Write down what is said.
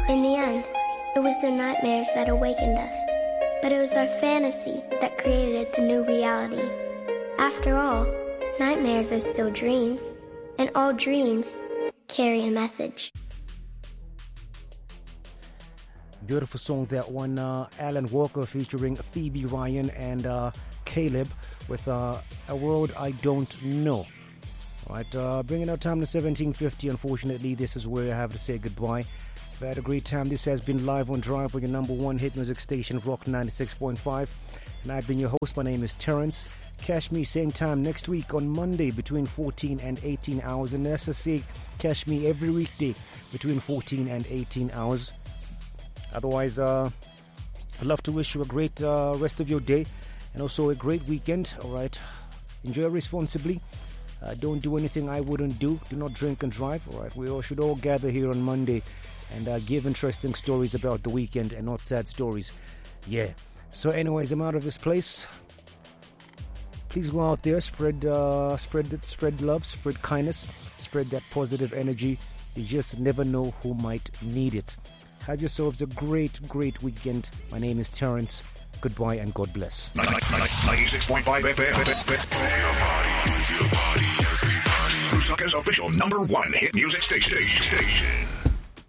In the end, it was the nightmares that awakened us. But it was our fantasy that created the new reality. After all, nightmares are still dreams, and all dreams carry a message. Beautiful song, that one. Alan Walker featuring Phoebe Ryan and Caleb with A World I Don't Know. All right, bringing our time to 17:50. Unfortunately, this is where I have to say goodbye. I've had a great time. This has been Live on Drive for your number one hit music station, Rock 96.5. And I've been your host. My name is Terrence. Catch me same time next week on Monday between 14 and 18 hours. And as I say, catch me every weekday between 14 and 18 hours. Otherwise, I'd love to wish you a great rest of your day and also a great weekend. All right, enjoy responsibly. Don't do anything I wouldn't do. Do not drink and drive. All right, we all should all gather here on Monday and give interesting stories about the weekend and not sad stories. Yeah. So, anyways, I'm out of this place. Please go out there, spread love, spread kindness, spread that positive energy. You just never know who might need it. Have yourselves a great, great weekend. My name is Terrence. Goodbye and God bless. 96.5 FM. Move your body, everybody. Lusaka's official number one hit music station.